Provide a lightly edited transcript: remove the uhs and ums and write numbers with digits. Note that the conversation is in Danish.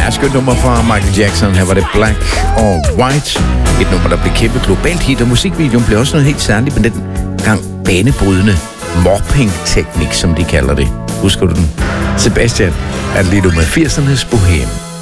Ja, skønt nummer fra Michael Jackson. Her var det Black or White. Et nummer, der blev kæmpe globalt hit, og musikvideoen blev også noget helt særligt, men den gang banebrydende morphing-teknik, som de kalder det. Husker du den? Sebastian er lidt med 80'ernes bohem.